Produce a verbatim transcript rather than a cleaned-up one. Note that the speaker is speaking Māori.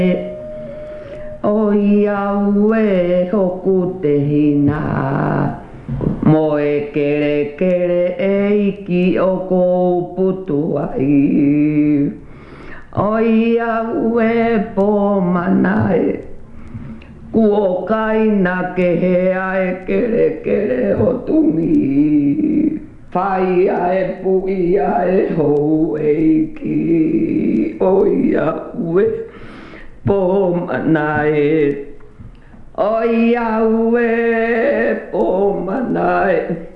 Oia ue hoku te hina Moe kere kere eiki o kou putu ai Oia ue po manae Kuo kaina ke hea e kere kere o tungi Whai ae pui ae hou eiki Oia ue po manae Oia ue po manae